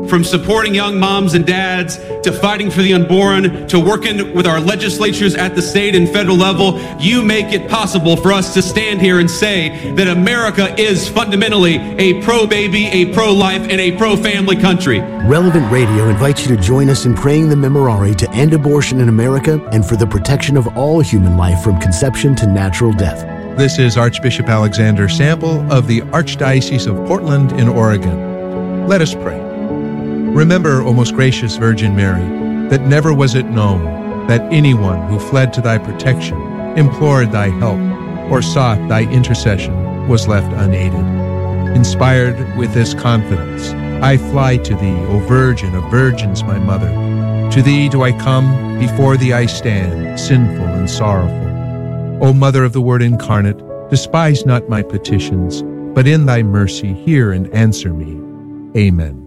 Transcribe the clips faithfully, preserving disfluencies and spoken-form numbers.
From supporting young moms and dads, to fighting for the unborn, to working with our legislatures at the state and federal level, you make it possible for us to stand here and say that America is fundamentally a pro-baby, a pro-life, and a pro-family country. Relevant Radio invites you to join us in praying the Memorare to end abortion in America and for the protection of all human life from conception to natural death. This is Archbishop Alexander Sample of the Archdiocese of Portland in Oregon. Let us pray. Remember, O most gracious Virgin Mary, that never was it known that anyone who fled to thy protection, implored thy help, or sought thy intercession was left unaided. Inspired with this confidence, I fly to thee, O Virgin of Virgins, my Mother. To thee do I come, before thee I stand, sinful and sorrowful. O Mother of the Word incarnate, despise not my petitions, but in thy mercy hear and answer me. Amen.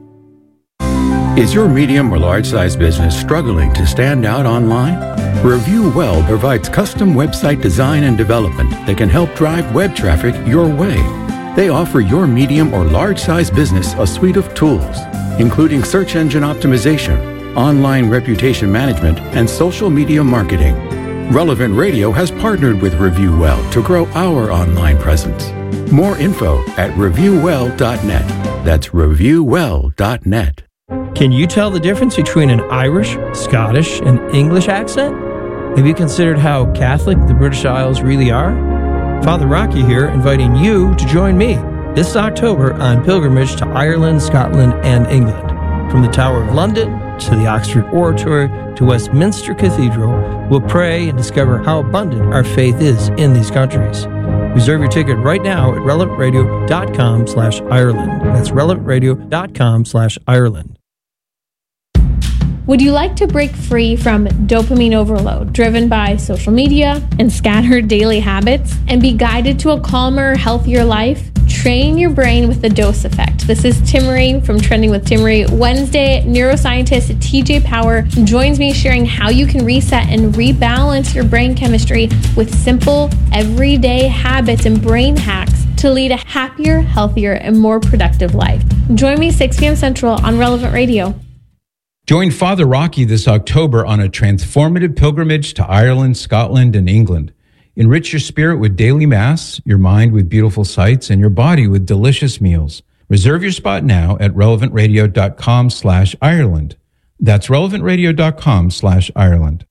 Is your medium or large-size business struggling to stand out online? Review Well provides custom website design and development that can help drive web traffic your way. They offer your medium or large-size business a suite of tools, including search engine optimization, online reputation management, and social media marketing. Relevant Radio has partnered with Review Well to grow our online presence. More info at review well dot net. That's review well dot net. Can you tell the difference between an Irish, Scottish, and English accent? Have you considered how Catholic the British Isles really are? Father Rocky here, inviting you to join me this October on pilgrimage to Ireland, Scotland, and England. From the Tower of London to the Oxford Oratory to Westminster Cathedral, we'll pray and discover how abundant our faith is in these countries. Reserve your ticket right now at relevant radio dot com slash Ireland. That's relevant radio dot com slash Ireland. Would you like to break free from dopamine overload driven by social media and scattered daily habits and be guided to a calmer, healthier life? Train your brain with the Dose Effect. This is Timmery from Trending with Timmery. Wednesday, neuroscientist T J Power joins me sharing how you can reset and rebalance your brain chemistry with simple, everyday habits and brain hacks to lead a happier, healthier, and more productive life. Join me six p.m. Central on Relevant Radio. Join Father Rocky this October on a transformative pilgrimage to Ireland, Scotland, and England. Enrich your spirit with daily Mass, your mind with beautiful sights, and your body with delicious meals. Reserve your spot now at relevant radio dot com slash Ireland. That's relevant radio dot com slash Ireland.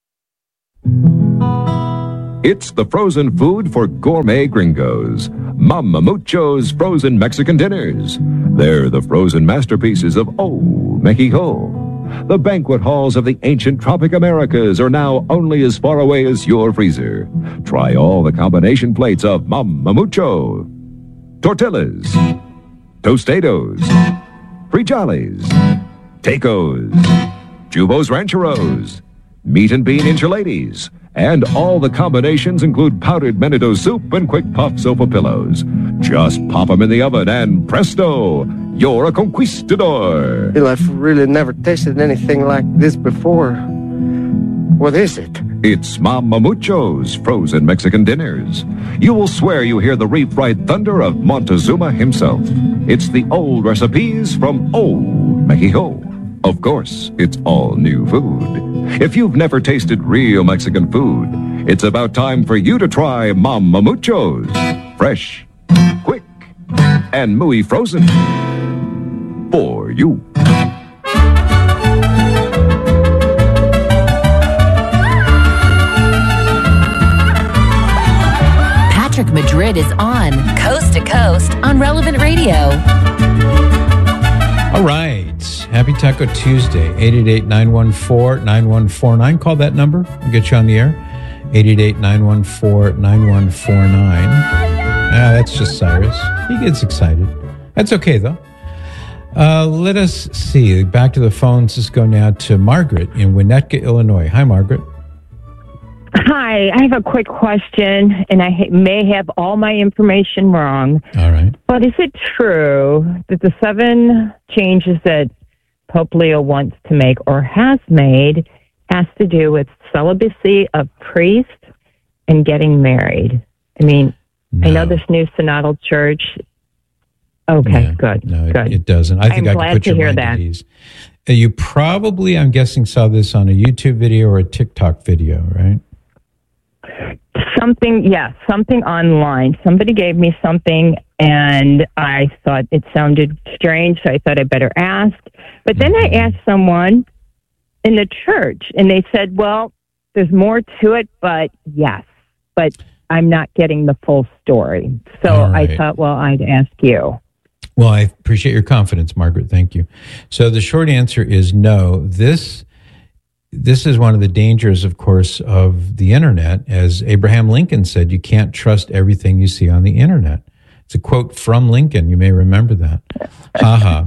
It's the frozen food for gourmet gringos. Mama Mucho's frozen Mexican dinners. They're the frozen masterpieces of Old Mexico. The banquet halls of the ancient tropic Americas are now only as far away as your freezer. Try all the combination plates of Mama Mucho. Tortillas, tostados, frijoles, tacos, jubos rancheros, meat and bean enchiladas, and all the combinations include powdered menudo soup and quick puff sopapillos. Just pop them in the oven and presto, you're a conquistador. Well, I've really never tasted anything like this before. What is it? It's Mama Mucho's frozen Mexican dinners. You will swear you hear the refried thunder of Montezuma himself. It's the old recipes from Old Mexico. Of course, it's all new food. If you've never tasted real Mexican food, it's about time for you to try Mama Mucho's. Fresh, quick, and muy frozen. For you. Patrick Madrid is on Coast to Coast on Relevant Radio. All right. Happy Taco Tuesday. eight eight eight, nine one four, nine one four nine. Call that number. I'll get you on the air. eight eight eight, nine one four, nine one four nine. Ah, that's just Cyrus. He gets excited. That's okay, though. Uh, let us see. Back to the phones. Let's go now to Margaret in Winnetka, Illinois. Hi, Margaret. Hi. I have a quick question, and I ha- may have all my information wrong. All right. But is it true that the seven changes that Pope Leo wants to make or has made has to do with celibacy of priests and getting married? I mean, no. I know this new synodal church Okay, Yeah. good. No, it, good. it doesn't. I think I'm I glad can put to your hear mind that. at ease. Uh, You probably, I'm guessing, saw this on a YouTube video or a TikTok video, right? Something, yeah, something online. Somebody gave me something, and I thought it sounded strange, so I thought I better ask. But then I asked someone in the church, and they said, well, there's more to it, but yes, but I'm not getting the full story. So All right. I thought, well, I'd ask you. Well, I appreciate your confidence, Margaret. Thank you. So the short answer is no. This this is one of the dangers, of course, of the internet. As Abraham Lincoln said, you can't trust everything you see on the internet. It's a quote from Lincoln. You may remember that. Haha.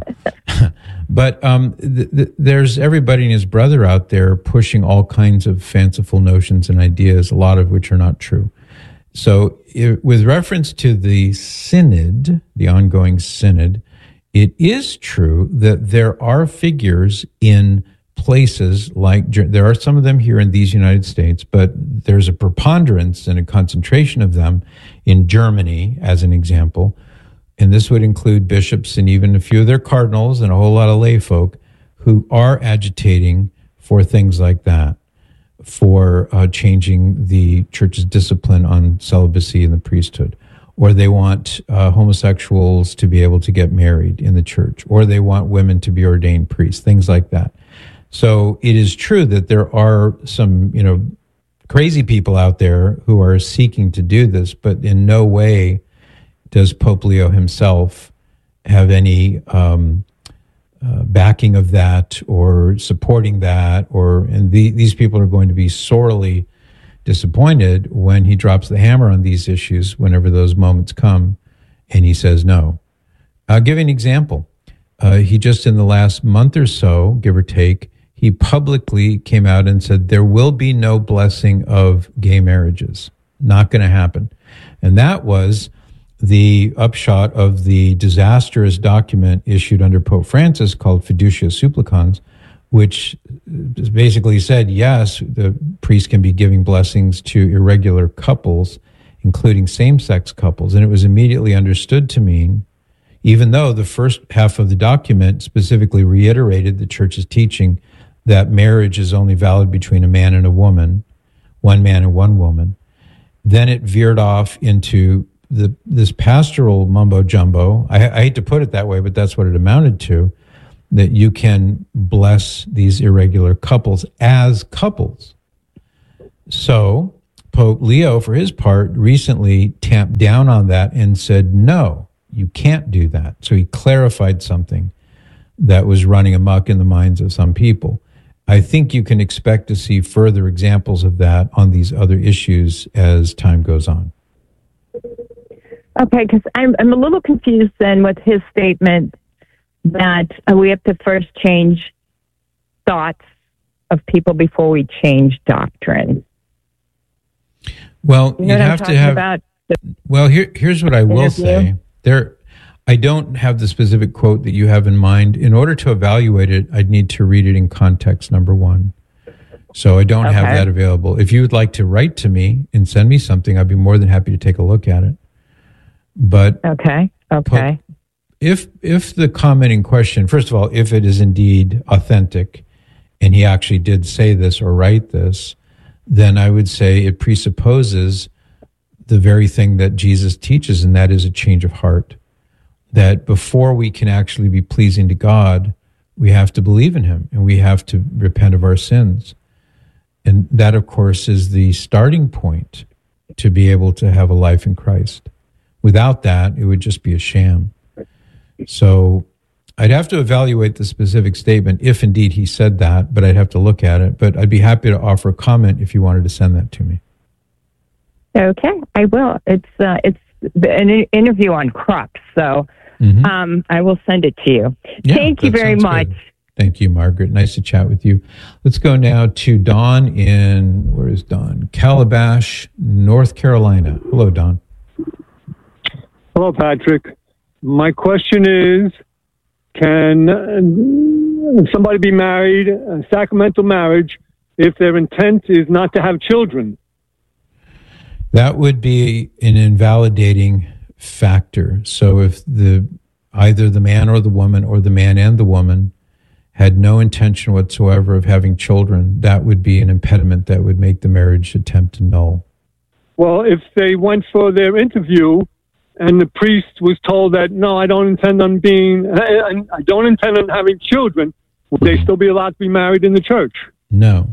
But um, th- th- there's everybody and his brother out there pushing all kinds of fanciful notions and ideas, a lot of which are not true. So it, with reference to the synod, the ongoing synod, it is true that there are figures in places like, there are some of them here in these United States, but there's a preponderance and a concentration of them in Germany, as an example. And this would include bishops and even a few of their cardinals and a whole lot of lay folk who are agitating for things like that, for uh, changing the church's discipline on celibacy in the priesthood, or they want uh, homosexuals to be able to get married in the church, or they want women to be ordained priests, things like that. So it is true that there are some, you know, crazy people out there who are seeking to do this, but in no way does Pope Leo himself have any um, uh, backing of that or supporting that, or and the, these people are going to be sorely disappointed when he drops the hammer on these issues whenever those moments come and he says no. I'll give you an example. Uh, he just in the last month or so, give or take, he publicly came out and said there will be no blessing of gay marriages. Not going to happen. And that was the upshot of the disastrous document issued under Pope Francis called Fiducia Supplicans, which basically said, yes, the priest can be giving blessings to irregular couples, including same-sex couples. And it was immediately understood to mean, even though the first half of the document specifically reiterated the church's teaching that marriage is only valid between a man and a woman, one man and one woman, then it veered off into the this pastoral mumbo jumbo. I, I hate to put it that way, but that's what it amounted to, that you can bless these irregular couples as couples. So Pope Leo, for his part, recently tamped down on that and said, no, you can't do that. So he clarified something that was running amok in the minds of some people. I think you can expect to see further examples of that on these other issues as time goes on. Okay, because I'm, I'm a little confused then with his statement that uh, we have to first change thoughts of people before we change doctrine. Well, you know you'd have to have. About? Well, here, here's what I will interview? say. There, I don't have the specific quote that you have in mind. In order to evaluate it, I'd need to read it in context, number one. So I don't okay. have that available. If you would like to write to me and send me something, I'd be more than happy to take a look at it. But okay, okay. If if the comment in question, first of all, if it is indeed authentic, and he actually did say this or write this, then I would say it presupposes the very thing that Jesus teaches, and that is a change of heart. That before we can actually be pleasing to God, we have to believe in him and we have to repent of our sins. And that, of course, is the starting point to be able to have a life in Christ. Without that, it would just be a sham. So I'd have to evaluate the specific statement if indeed he said that, but I'd have to look at it. But I'd be happy to offer a comment if you wanted to send that to me. Okay, I will. It's uh, it's an interview on Crux, so mm-hmm. um, I will send it to you. Yeah, Thank you very much. Good. Thank you, Margaret. Nice to chat with you. Let's go now to Dawn in, where is Dawn? Calabash, North Carolina. Hello, Dawn. Hello, Patrick. My question is, can uh, somebody be married, a sacramental marriage, if their intent is not to have children? That would be an invalidating factor. So if the either the man or the woman, or the man and the woman, had no intention whatsoever of having children, that would be an impediment that would make the marriage attempt null. Well, if they went for their interview and the priest was told that, no, I don't intend on being, I, I don't intend on having children, would they still be allowed to be married in the church? No.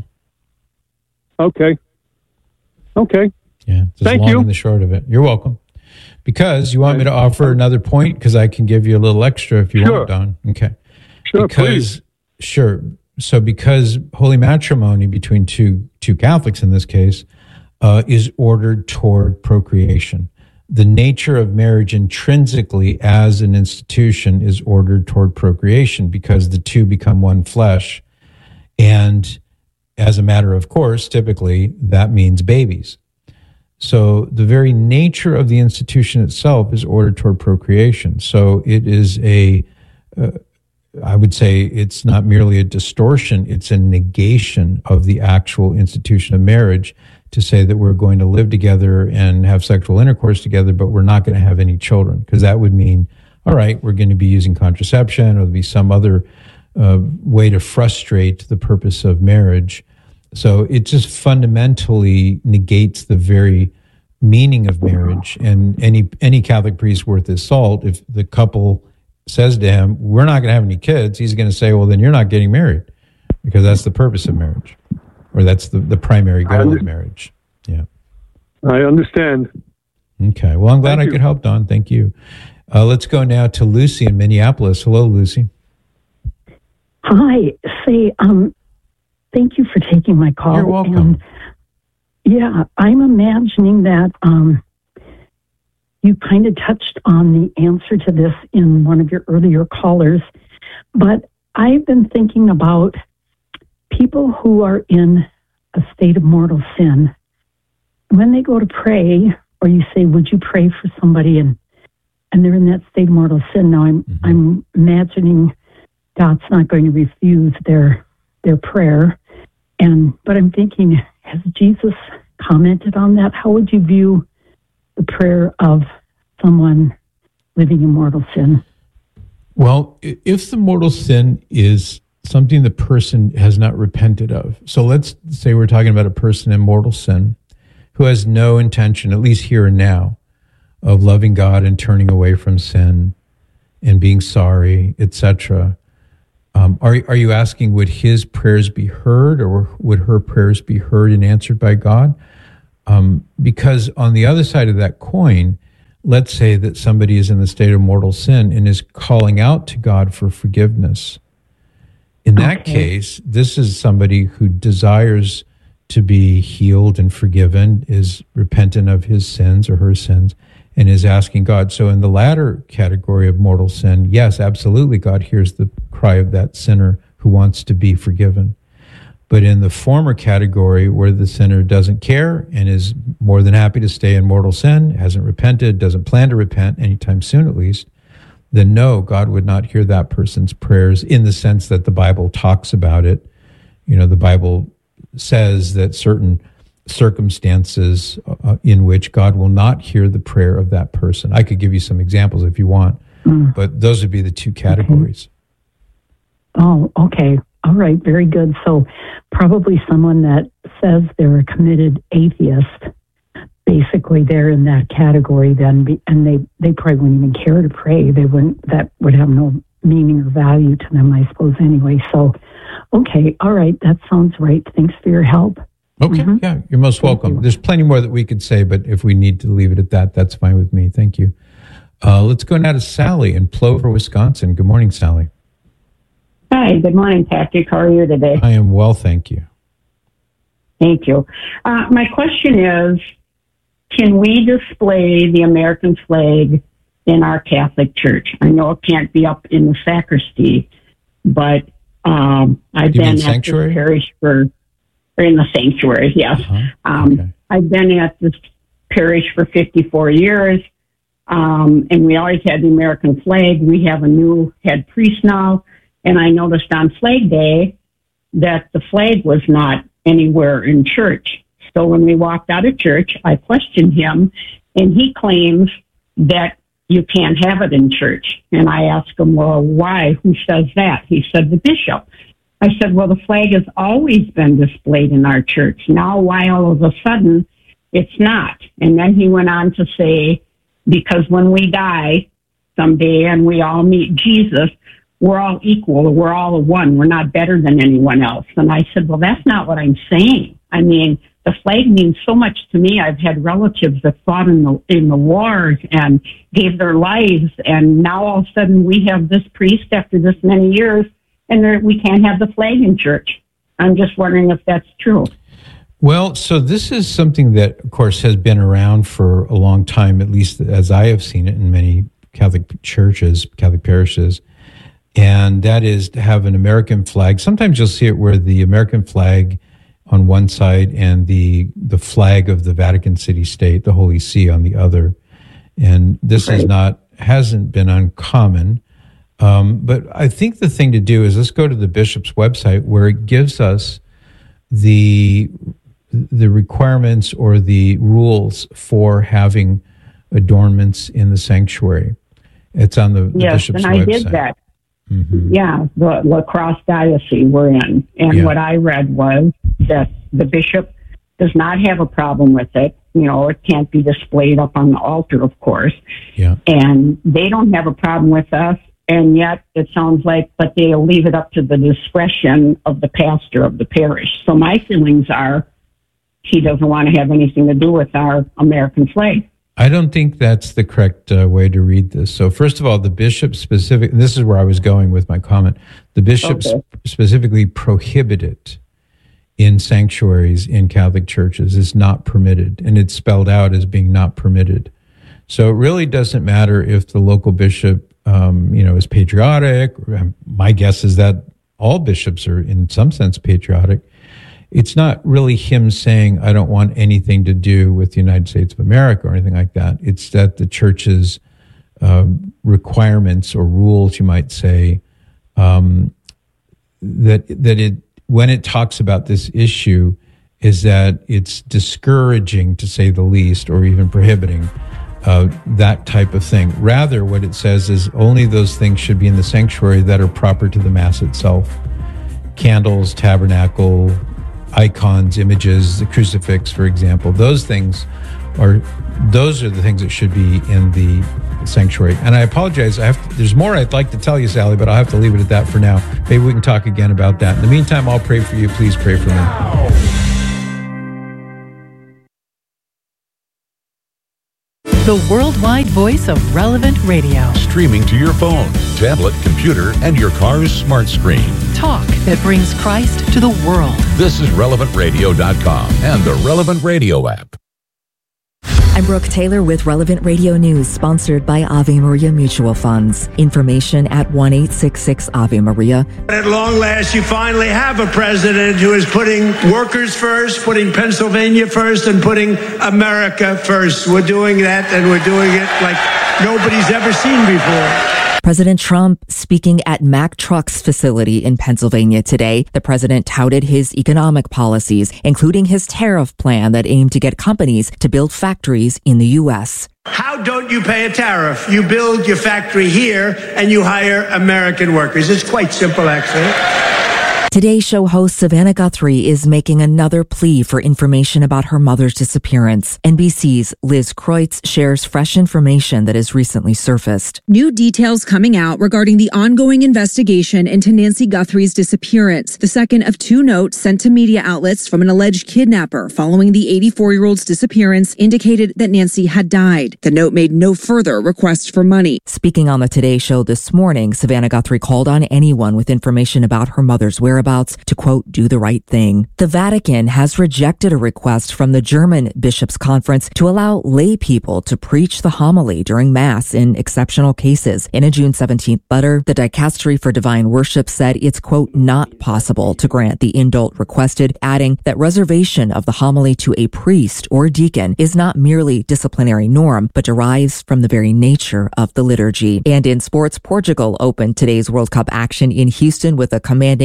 Okay. Okay. Yeah. That's Thank long you. and the short of it. You're welcome. Because you want me to offer another point, because I can give you a little extra if you Sure. want, Don. Okay. Sure, because, please. Sure. So because holy matrimony between two two Catholics in this case uh, is ordered toward procreation. The nature of marriage intrinsically as an institution is ordered toward procreation because the two become one flesh. And as a matter of course, typically that means babies. So the very nature of the institution itself is ordered toward procreation. So it is a, uh, I would say it's not merely a distortion, it's a negation of the actual institution of marriage to say that we're going to live together and have sexual intercourse together, but we're not going to have any children, because that would mean, all right, we're going to be using contraception, or there'll be some other uh, way to frustrate the purpose of marriage. So it just fundamentally negates the very meaning of marriage. And any any Catholic priest worth his salt, if the couple says to him, we're not going to have any kids, he's going to say, well, then you're not getting married, because that's the purpose of marriage, or that's the, the primary goal of marriage. Yeah. I understand. Okay. Well, I'm glad Thank I you. could help, Don. Thank you. Uh, let's go now to Lucy in Minneapolis. Hello, Lucy. Hi. Say, um, thank you for taking my call. You're welcome. And, yeah, I'm imagining that um, you kind of touched on the answer to this in one of your earlier callers, but I've been thinking about people who are in a state of mortal sin. When they go to pray, or you say, would you pray for somebody, and and they're in that state of mortal sin. Now, I'm mm-hmm. I'm imagining God's not going to refuse their their prayer, and but I'm thinking, has Jesus commented on that? How would you view the prayer of someone living in mortal sin? Well, if the mortal sin is something the person has not repented of, so let's say we're talking about a person in mortal sin who has no intention, at least here and now, of loving God and turning away from sin and being sorry, et cetera. Um, are, are you asking, would his prayers be heard, or would her prayers be heard and answered by God? Um, because on the other side of that coin, let's say that somebody is in the state of mortal sin and is calling out to God for forgiveness. In that okay. case, this is somebody who desires to be healed and forgiven, is repentant of his sins or her sins, and is asking God. So in the latter category of mortal sin, yes, absolutely, God hears the cry of that sinner who wants to be forgiven. But in the former category, where the sinner doesn't care and is more than happy to stay in mortal sin, hasn't repented, doesn't plan to repent anytime soon at least, then no, God would not hear that person's prayers in the sense that the Bible talks about it. You know, the Bible says that certain circumstances uh, in which God will not hear the prayer of that person. I could give you some examples if you want, mm. but those would be the two categories. Okay. Oh, okay. All right. Very good. So probably someone that says they're a committed atheist, basically they're in that category then, and they, they probably wouldn't even care to pray. They wouldn't, that would have no meaning or value to them, I suppose, anyway. So, okay. All right. That sounds right. Thanks for your help. Okay. Mm-hmm. Yeah. You're most welcome. You. There's plenty more that we could say, but if we need to leave it at that, that's fine with me. Thank you. Uh, let's go now to Sally in Plover, Wisconsin. Good morning, Sally. Hi. Good morning, Patrick. How are you today? I am well. Thank you. Thank you. Uh, my question is, can we display the American flag in our Catholic Church? I know it can't be up in the sacristy, but um, I've you been at sanctuary? this parish for, or in the sanctuary, yes. Uh-huh. Um, okay. I've been at this parish for fifty-four years, um, and we always had the American flag. We have a new head priest now, and I noticed on Flag Day that the flag was not anywhere in church. So when we walked out of church, I questioned him, and he claims that you can't have it in church. And I asked him, well, why? Who says that? He said, the bishop. I said, well, the flag has always been displayed in our church. Now, why all of a sudden it's not? And then he went on to say, because when we die someday and we all meet Jesus, we're all equal. We're all one. We're not better than anyone else. And I said, well, that's not what I'm saying. I mean, the flag means so much to me. I've had relatives that fought in the in the wars and gave their lives, and now all of a sudden we have this priest after this many years, and there, we can't have the flag in church. I'm just wondering if that's true. Well, so this is something that, of course, has been around for a long time, at least as I have seen it in many Catholic churches, Catholic parishes, and that is to have an American flag. Sometimes you'll see it where the American flag on one side and the the flag of the Vatican City State, the Holy See, on the other. And this right. is not hasn't been uncommon. Um, but I think the thing to do is let's go to the bishop's website where it gives us the the requirements or the rules for having adornments in the sanctuary. It's on the, the yes, bishop's and I website. did that. Mm-hmm. Yeah, the La Crosse Diocese we're in. And Yeah. what I read was that the bishop does not have a problem with it. You know, it can't be displayed up on the altar, of course. Yeah. And they don't have a problem with us. And yet it sounds like, but they'll leave it up to the discretion of the pastor of the parish. So my feelings are he doesn't want to have anything to do with our American flag. I don't think that's the correct uh, way to read this. So first of all, the bishop specific, and this is where I was going with my comment, the bishops Okay. specifically prohibit it in sanctuaries in Catholic churches. It's not permitted, and it's spelled out as being not permitted. So it really doesn't matter if the local bishop, um, you know, is patriotic. My guess is that all bishops are in some sense patriotic. It's not really him saying, I don't want anything to do with the United States of America or anything like that. It's that the church's um, requirements or rules, you might say, um, that that it when it talks about this issue is that it's discouraging, to say the least, or even prohibiting uh, that type of thing. Rather, what it says is only those things should be in the sanctuary that are proper to the Mass itself. Candles, tabernacle, icons, images, the crucifix, for example, those things are those are the things that should be in the sanctuary. And I apologize, I have to, there's more I'd like to tell you, Sally, but I'll have to leave it at that for now. Maybe we can talk again about that. In the meantime, I'll pray for you. Please pray for me. The worldwide voice of Relevant Radio. Streaming to your phone, tablet, computer, and your car's smart screen. Talk that brings Christ to the world. This is relevant radio dot com and the Relevant Radio app. I'm Brooke Taylor with Relevant Radio News, sponsored by Ave Maria Mutual Funds. Information at one eight six six Ave Maria. At long last, you finally have a president who is putting workers first, putting Pennsylvania first, and putting America first. We're doing that, and we're doing it like nobody's ever seen before. President Trump speaking at Mack Trucks facility in Pennsylvania today. The president touted his economic policies, including his tariff plan that aimed to get companies to build factories in the U S. How don't you pay a tariff? You build your factory here and you hire American workers. It's quite simple, actually. Today's show host Savannah Guthrie is making another plea for information about her mother's disappearance. N B C's Liz Kreutz shares fresh information that has recently surfaced. New details coming out regarding the ongoing investigation into Nancy Guthrie's disappearance. The second of two notes sent to media outlets from an alleged kidnapper following the eighty-four-year-old's disappearance indicated that Nancy had died. The note made no further request for money. Speaking on the Today Show this morning, Savannah Guthrie called on anyone with information about her mother's whereabouts to, quote, do the right thing. The Vatican has rejected a request from the German Bishops' Conference to allow lay people to preach the homily during Mass in exceptional cases. In a June seventeenth letter, the Dicastery for Divine Worship said it's, quote, not possible to grant the indult requested, adding that reservation of the homily to a priest or deacon is not merely disciplinary norm, but derives from the very nature of the liturgy. And in sports, Portugal opened today's World Cup action in Houston with a commanding five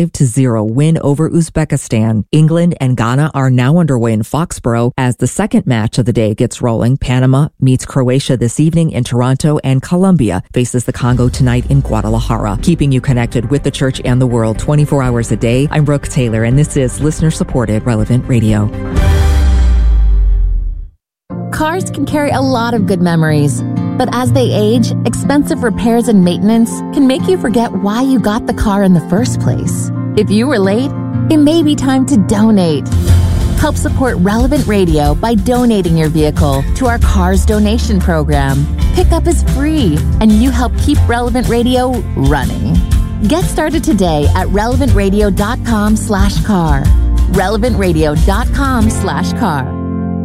five to zero win over Uzbekistan. England and Ghana are now underway in Foxborough as the second match of the day gets rolling. Panama meets Croatia this evening in Toronto, and Colombia faces the Congo tonight in Guadalajara. Keeping you connected with the church and the world twenty-four hours a day, I'm Brooke Taylor, and this is listener-supported Relevant Radio. Cars can carry a lot of good memories, but as they age, expensive repairs and maintenance can make you forget why you got the car in the first place. If you were late, it may be time to donate. Help support Relevant Radio by donating your vehicle to our Cars Donation Program. Pickup is free, and you help keep Relevant Radio running. Get started today at relevantradio.com slash car. relevantradio.com slash car.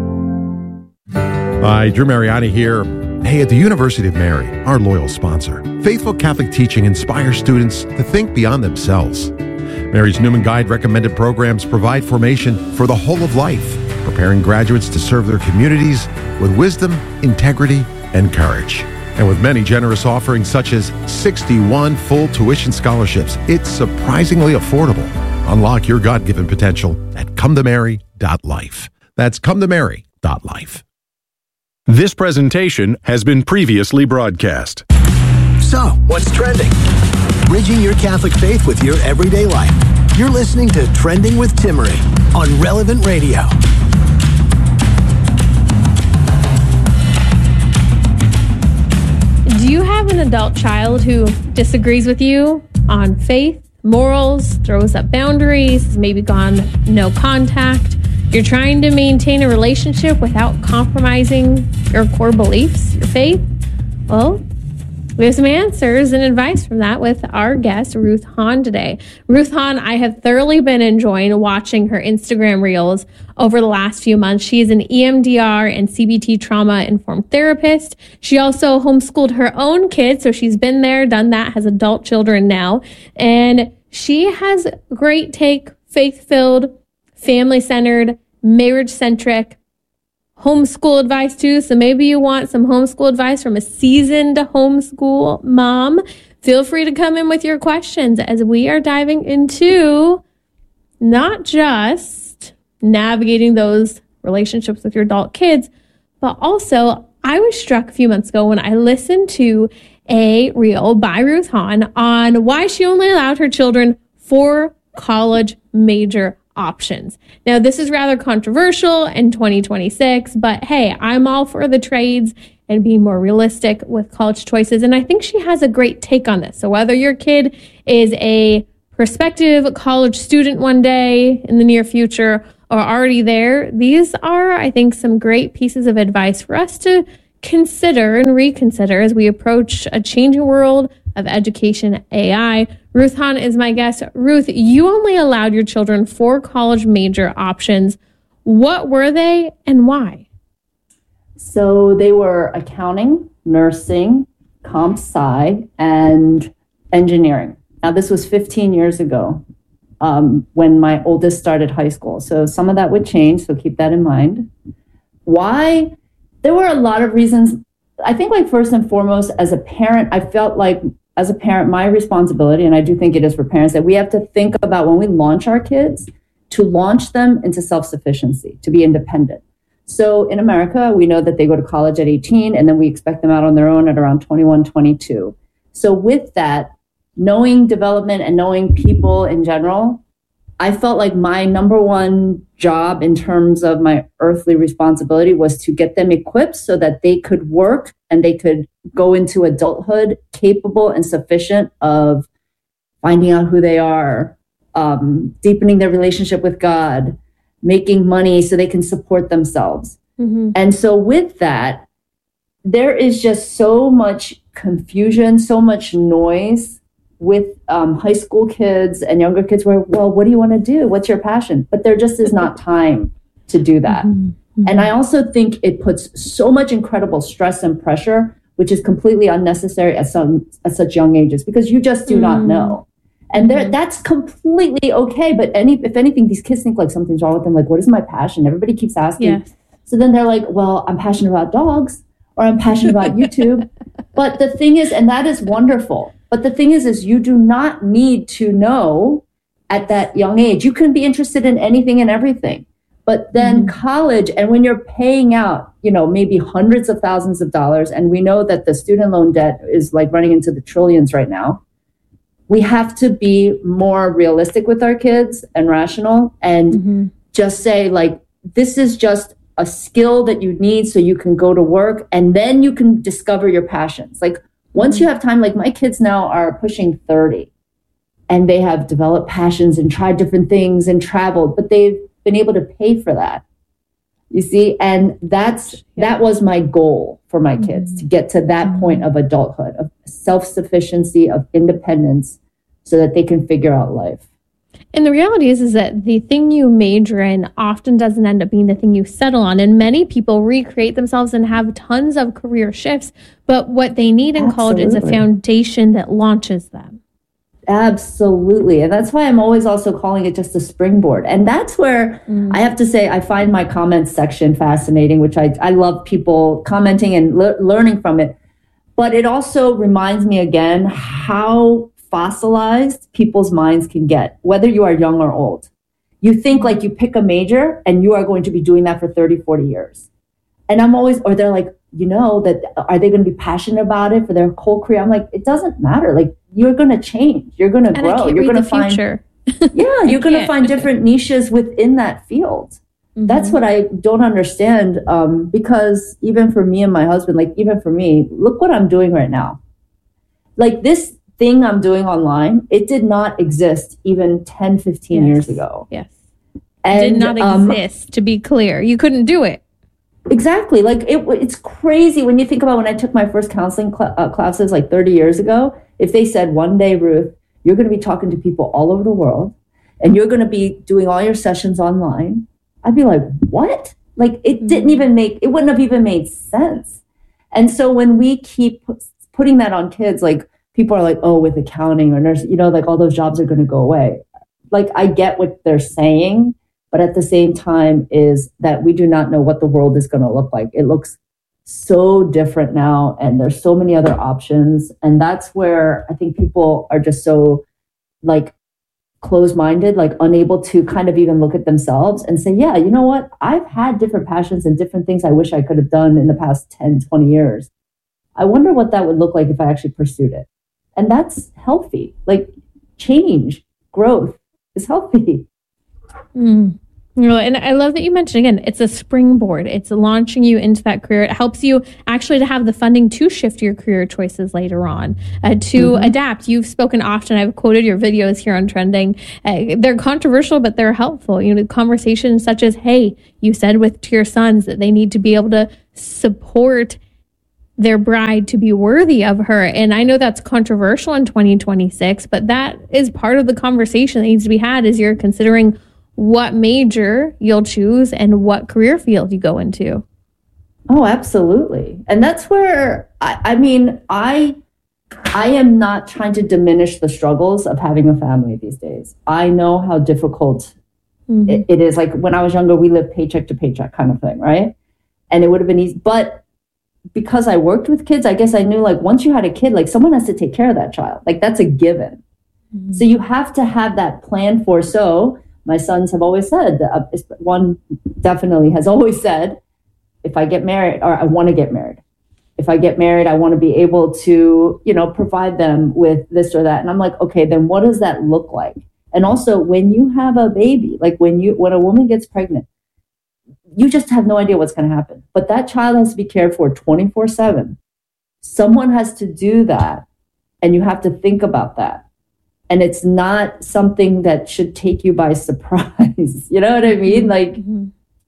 Hi, Drew Mariani here. Hey, at the University of Mary, our loyal sponsor, faithful Catholic teaching inspires students to think beyond themselves. Mary's Newman Guide recommended programs provide formation for the whole of life, preparing graduates to serve their communities with wisdom, integrity, and courage. And with many generous offerings such as sixty-one full tuition scholarships, it's surprisingly affordable. Unlock your God-given potential at come to mary dot life. That's come to mary dot life. This presentation has been previously broadcast. So, what's trending? Bridging your Catholic faith with your everyday life. You're listening to Trending with Timmerie on Relevant Radio. Do you have an adult child who disagrees with you on faith, morals, throws up boundaries, has maybe gone no contact? You're trying to maintain a relationship without compromising your core beliefs, your faith? Well, we have some answers and advice from that with our guest, Ruth Hahn, today. Ruth Hahn, I have thoroughly been enjoying watching her Instagram reels over the last few months. She is an E M D R and C B T trauma-informed therapist. She also homeschooled her own kids, so she's been there, done that, has adult children now. And she has great take, faith-filled, family-centered, marriage-centric homeschool advice too. So maybe you want some homeschool advice from a seasoned homeschool mom. Feel free to come in with your questions as we are diving into not just navigating those relationships with your adult kids, but also I was struck a few months ago when I listened to a reel by Ruth Hahn on why she only allowed her children four college major options. Now, this is rather controversial in twenty twenty-six, but hey, I'm all for the trades and being more realistic with college choices. And I think she has a great take on this. So whether your kid is a prospective college student one day in the near future or already there, these are, I think, some great pieces of advice for us to consider and reconsider as we approach a changing world of education A I. Ruth Hahn is my guest. Ruth, you only allowed your children four college major options. What were they and why? So they were accounting, nursing, comp sci, and engineering. Now, this was fifteen years ago um, when my oldest started high school. So some of that would change, so keep that in mind. Why? There were a lot of reasons. I think, like, first and foremost, as a parent, I felt like as a parent, my responsibility, and I do think it is for parents, that we have to think about when we launch our kids, to launch them into self-sufficiency, to be independent. So in America, we know that they go to college at eighteen, and then we expect them out on their own at around twenty-one, twenty-two. So with that, knowing development and knowing people in general, I felt like my number one job in terms of my earthly responsibility was to get them equipped so that they could work and they could go into adulthood capable and sufficient of finding out who they are, um, deepening their relationship with God, making money so they can support themselves. Mm-hmm. And so with that, there is just so much confusion, so much noise with um, high school kids and younger kids where, well, what do you want to do? What's your passion? But there just is not time to do that. Mm-hmm. Mm-hmm. And I also think it puts so much incredible stress and pressure, which is completely unnecessary at some at such young ages, because you just do mm-hmm. not know. And there, that's completely okay. But any, if anything, these kids think like something's wrong with them. Like, what is my passion? Everybody keeps asking. Yes. So then they're like, well, I'm passionate about dogs, or I'm passionate about YouTube. But the thing is, and that is wonderful. But the thing is, is you do not need to know at that young age. You can be interested in anything and everything. But then mm-hmm. college, and when you're paying out, you know, maybe hundreds of thousands of dollars, and we know that the student loan debt is like running into the trillions right now, we have to be more realistic with our kids and rational and mm-hmm. just say, like, this is just a skill that you need so you can go to work, and then you can discover your passions. Like, once mm-hmm. you have time, like my kids now are pushing thirty, and they have developed passions and tried different things and traveled, but they've been able to pay for that. You see, and that's that was my goal for my kids, mm-hmm. to get to that mm-hmm. point of adulthood, of self-sufficiency, of independence, so that they can figure out life. And the reality is, is that the thing you major in often doesn't end up being the thing you settle on. And many people recreate themselves and have tons of career shifts, but what they need in Absolutely. college is a foundation that launches them. Absolutely. And that's why I'm always also calling it just a springboard. And that's where mm. I have to say, I find my comments section fascinating, which I, I love people commenting and le- learning from it. But it also reminds me again how fossilized people's minds can get, whether you are young or old. You think like you pick a major and you are going to be doing that for thirty, forty years. And I'm always, or they're like, you know, that are they going to be passionate about it for their whole career? I'm like, it doesn't matter. Like, you're going to change. You're going to grow. You're going to find, future. yeah, you're going to find different niches within that field. Mm-hmm. That's what I don't understand. Um, because even for me and my husband, like even for me, look what I'm doing right now. Like this thing I'm doing online, it did not exist even ten, fifteen yes. years ago. Yes. And, it did not um, exist, to be clear. You couldn't do it. Exactly. Like it, it's crazy when you think about when I took my first counseling cl- uh, classes like thirty years ago. If they said one day, Ruth, you're going to be talking to people all over the world and you're going to be doing all your sessions online, I'd be like, what? Like it mm-hmm. didn't even make, it wouldn't have even made sense. And so when we keep putting that on kids, like people are like, oh, with accounting or nurse, you know, like all those jobs are going to go away. Like I get what they're saying. But at the same time is that we do not know what the world is going to look like. It looks so different now, and there's so many other options. And that's where I think people are just so like closed-minded, like unable to kind of even look at themselves and say, yeah, you know what? I've had different passions and different things I wish I could have done in the past ten, twenty years. I wonder what that would look like if I actually pursued it. And that's healthy. Like change, growth is healthy. Mm. And I love that you mentioned, again, it's a springboard. It's launching you into that career. It helps you actually to have the funding to shift your career choices later on, uh, to mm-hmm. adapt. You've spoken often. I've quoted your videos here on Trending. Uh, they're controversial, but they're helpful. You know, conversations such as, hey, you said with to your sons that they need to be able to support their bride to be worthy of her. And I know that's controversial in twenty twenty-six, but that is part of the conversation that needs to be had as you're considering what major you'll choose and what career field you go into. Oh, absolutely. And that's where, I, I mean, I I am not trying to diminish the struggles of having a family these days. I know how difficult mm-hmm. it, it is. Like when I was younger, we lived paycheck to paycheck kind of thing, right? And it would have been easy. But because I worked with kids, I guess I knew like once you had a kid, like someone has to take care of that child. Like that's a given. Mm-hmm. So you have to have that plan for. So my sons have always said, uh, one definitely has always said, if I get married, or I want to get married. If I get married, I want to be able to, you know, provide them with this or that. And I'm like, okay, then what does that look like? And also when you have a baby, like when you, when a woman gets pregnant, you just have no idea what's going to happen. But that child has to be cared for twenty-four seven. Someone has to do that. And you have to think about that. And it's not something that should take you by surprise. You know what I mean? Like, mm-hmm.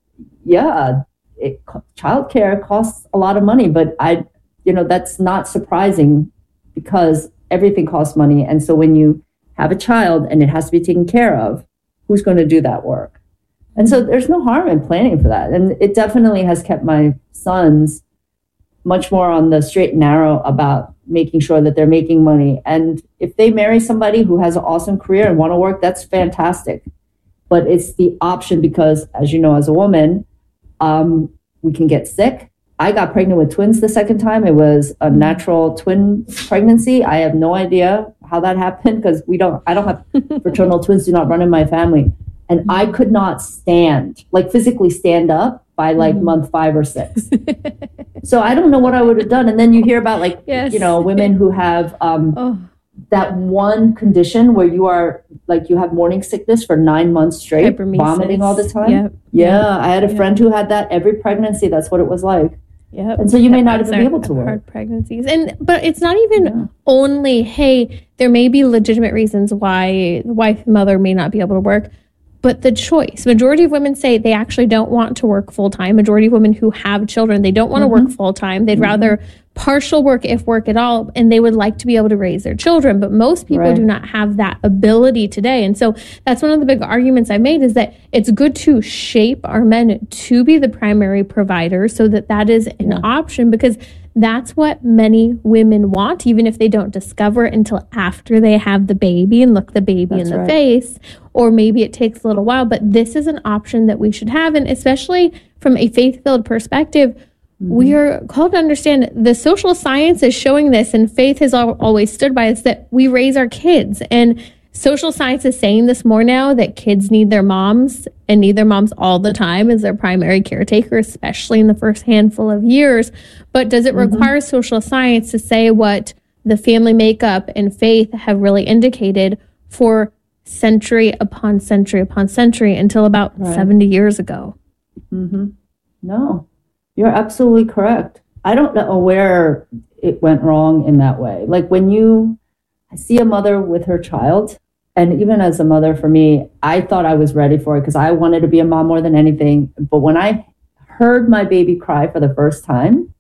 yeah, it, childcare costs a lot of money, but I, you know, that's not surprising because everything costs money. And so when you have a child and it has to be taken care of, who's going to do that work? And so there's no harm in planning for that. And it definitely has kept my sons much more on the straight and narrow about making sure that they're making money. And if they marry somebody who has an awesome career and want to work, that's fantastic. But it's the option because, as you know, as a woman, um, we can get sick I got pregnant with twins the second time. It was a natural twin pregnancy. I have no idea how that happened because we don't, I don't have fraternal twins, do not run in my family. And I could not stand, like physically stand up by like mm-hmm. month five or six. So I don't know what I would have done. And then you hear about like, yes. you know, women who have um, oh. that one condition where you are like, you have morning sickness for nine months straight, vomiting all the time. Yep. Yeah. Yep. I had a yep. friend who had that every pregnancy. That's what it was like. Yeah. And so you may not even be able to work. Hard pregnancies. And, but it's not even yeah. only, hey, there may be legitimate reasons why the wife and mother may not be able to work. But the choice, majority of women say they actually don't want to work full time. Majority of women who have children, they don't want to mm-hmm. work full time. They'd mm-hmm. rather partial work, if work at all, and they would like to be able to raise their children. But most people right. do not have that ability today. And so that's one of the big arguments I've made is that it's good to shape our men to be the primary provider so that that is an yeah. option, because that's what many women want, even if they don't discover it until after they have the baby and look the baby that's in the right. face, or maybe it takes a little while. But this is an option that we should have. And especially from a faith-filled perspective, mm-hmm. we are called to understand the social science is showing this, and faith has al- always stood by us, that we raise our kids. And social science is saying this more now, that kids need their moms and need their moms all the time as their primary caretaker, especially in the first handful of years. But does it mm-hmm. require social science to say what the family makeup and faith have really indicated for century upon century upon century until about right. seventy years ago? Mm-hmm. No, you're absolutely correct. I don't know where it went wrong in that way. Like when you see a mother with her child, and even as a mother for me, I thought I was ready for it because I wanted to be a mom more than anything. But when I heard my baby cry for the first time,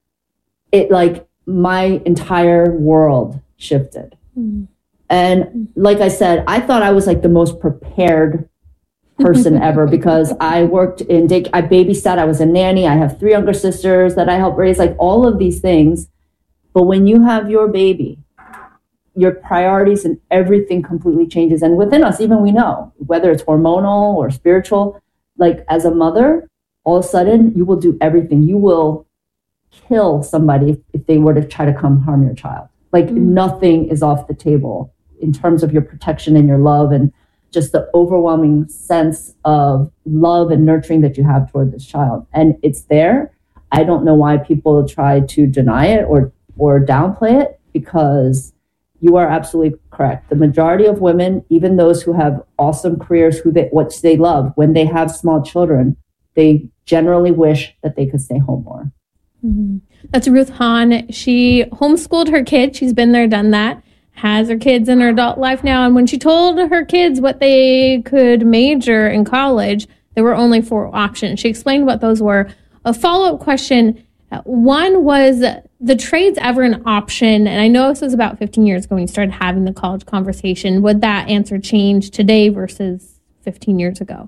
it like my entire world shifted. Mm. And like I said, I thought I was like the most prepared person ever because I worked in day, I babysat, I was a nanny. I have three younger sisters that I help raise, like all of these things. But when you have your baby, your priorities and everything completely changes. And within us, even we know, whether it's hormonal or spiritual, like as a mother, all of a sudden you will do everything. You will kill somebody if, if they were to try to come harm your child. Like mm-hmm. nothing is off the table in terms of your protection and your love and just the overwhelming sense of love and nurturing that you have toward this child. And it's there. I don't know why people try to deny it or or downplay it, because you are absolutely correct. The majority of women, even those who have awesome careers, who they, which they love, when they have small children, they generally wish that they could stay home more. Mm-hmm. That's Ruth Hahn. She homeschooled her kids. She's been there, done that, has her kids in her adult life now. And when she told her kids what they could major in college, there were only four options. She explained what those were. A follow-up question, one was, the trades ever an option? And I know this was about fifteen years ago when you started having the college conversation. Would that answer change today versus fifteen years ago?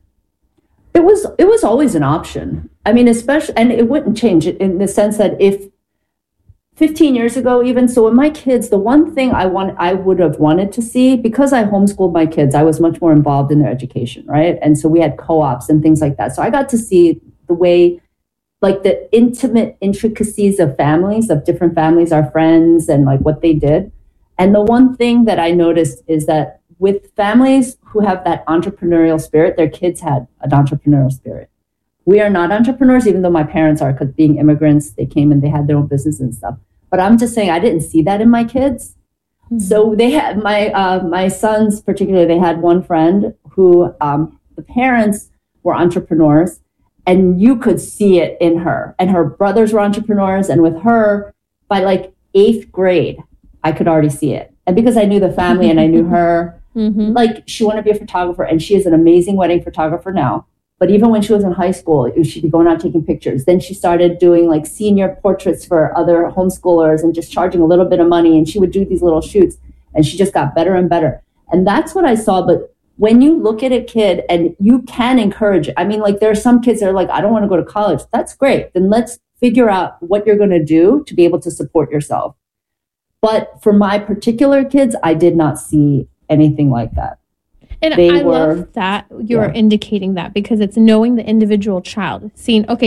It was it was always an option. I mean, especially, and it wouldn't change it in the sense that if fifteen years ago even, so when my kids, the one thing I want, I would have wanted to see, because I homeschooled my kids, I was much more involved in their education, right? And so we had co-ops and things like that. So I got to see the way, like the intimate intricacies of families, of different families, our friends, and like what they did. And the one thing that I noticed is that with families who have that entrepreneurial spirit, their kids had an entrepreneurial spirit. We are not entrepreneurs, even though my parents are, because being immigrants, they came and they had their own business and stuff. But I'm just saying, I didn't see that in my kids. Mm-hmm. So they had my uh, my sons, particularly, they had one friend who um, the parents were entrepreneurs, and you could see it in her. And her brothers were entrepreneurs, and with her, by like eighth grade, I could already see it. And because I knew the family and I knew her, mm-hmm. like she wanted to be a photographer, and she is an amazing wedding photographer now. But even when she was in high school, she'd be going out taking pictures. Then she started doing like senior portraits for other homeschoolers and just charging a little bit of money. And she would do these little shoots, and she just got better and better. And that's what I saw. But when you look at a kid and you can encourage it, I mean, like there are some kids that are like, I don't want to go to college. That's great. Then let's figure out what you're going to do to be able to support yourself. But for my particular kids, I did not see anything like that. And they I were, love that you're yeah. indicating that, because it's knowing the individual child, seeing, okay,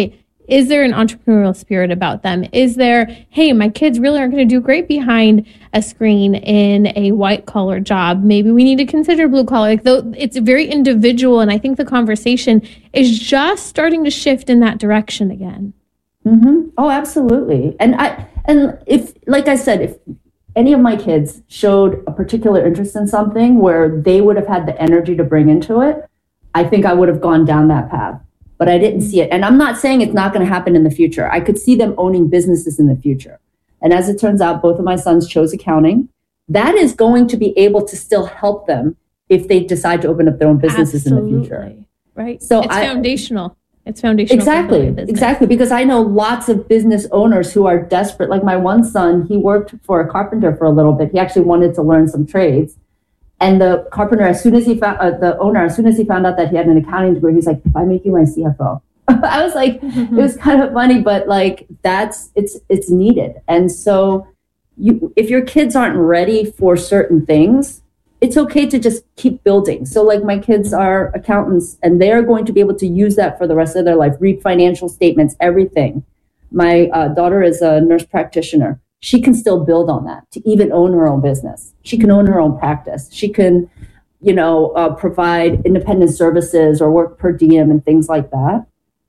Is there an entrepreneurial spirit about them? Is there, hey, my kids really aren't going to do great behind a screen in a white collar job. Maybe we need to consider blue collar. Like, though it's very individual. And I think the conversation is just starting to shift in that direction again. Mm-hmm. Oh, absolutely. And I, and if, like I said, if any of my kids showed a particular interest in something where they would have had the energy to bring into it, I think I would have gone down that path, but I didn't see it. And I'm not saying it's not going to happen in the future. I could see them owning businesses in the future. And as it turns out, both of my sons chose accounting. That is going to be able to still help them if they decide to open up their own businesses Absolutely. in the future. Right. So it's I, foundational. It's foundational. Exactly. Exactly. Because I know lots of business owners who are desperate. Like my one son, he worked for a carpenter for a little bit. He actually wanted to learn some trades. And the carpenter, as soon as he found, uh, the owner, as soon as he found out that he had an accounting degree, he's like, if I make you my C F O. I was like, mm-hmm. It was kind of funny, but like that's, it's, it's needed. And so you, if your kids aren't ready for certain things, it's okay to just keep building. So like my kids are accountants and they're going to be able to use that for the rest of their life, read financial statements, everything. My uh, daughter is a nurse practitioner. She can still build on that to even own her own business. She can own her own practice. She can, you know, uh, provide independent services or work per diem and things like that.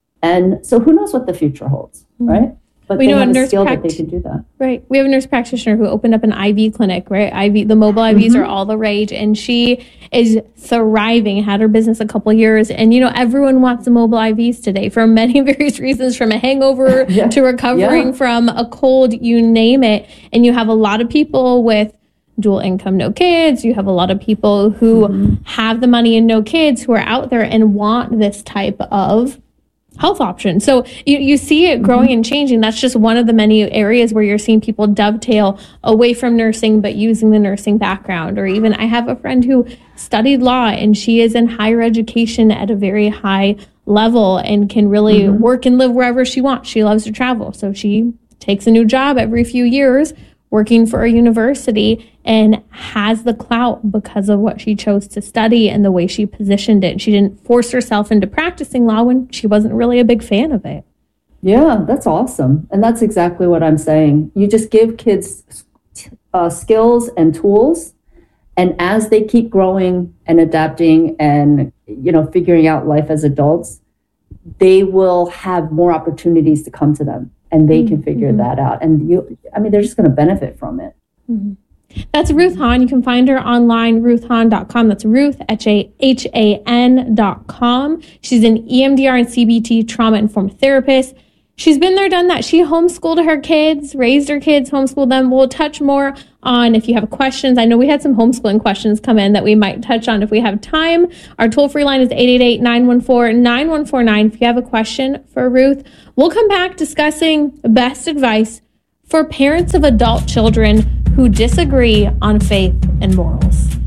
And so who knows what the future holds, right? But we they know have a a nurse skill pract- that they can do that. Right. We have a nurse practitioner who opened up an I V clinic, right? I V, the mobile I Vs Mhm. are all the rage, and she is thriving, had her business a couple years. And, you know, everyone wants the mobile I Vs today for many various reasons, from a hangover Yeah. to recovering Yeah. from a cold, you name it. And you have a lot of people with dual income, no kids. You have a lot of people who Mm-hmm. have the money and no kids who are out there and want this type of health option. So you, you see it growing Mm-hmm. and changing. That's just one of the many areas where you're seeing people dovetail away from nursing, but using the nursing background. Or even I have a friend who studied law and she is in higher education at a very high level and can really Mm-hmm. work and live wherever she wants. She loves to travel. So she takes a new job every few years working for a university and has the clout because of what she chose to study and the way she positioned it. She didn't force herself into practicing law when she wasn't really a big fan of it. Yeah, that's awesome. And that's exactly what I'm saying. You just give kids uh, skills and tools. And as they keep growing and adapting and, you know, figuring out life as adults, they will have more opportunities to come to them. And they can figure Mm-hmm. that out. And you, I mean, they're just going to benefit from it. Mm-hmm. That's Ruth Hahn. You can find her online, ruth hahn dot com. That's Ruth, H A N dot com. She's an E M D R and C B T trauma-informed therapist. She's been there, done that. She homeschooled her kids, raised her kids, homeschooled them. We'll touch more on if you have questions. I know we had some homeschooling questions come in that we might touch on if we have time. Our toll-free line is eight eight eight, nine one four, nine one four nine. If you have a question for Ruth, we'll come back discussing best advice for parents of adult children who disagree on faith and morals.